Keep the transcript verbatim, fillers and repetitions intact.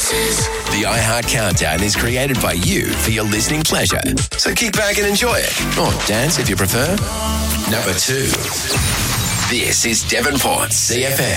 The iHeart Countdown is created by you for your listening pleasure. So kick back and enjoy it. Or dance if you prefer. Number two. This is Devonport's C F M.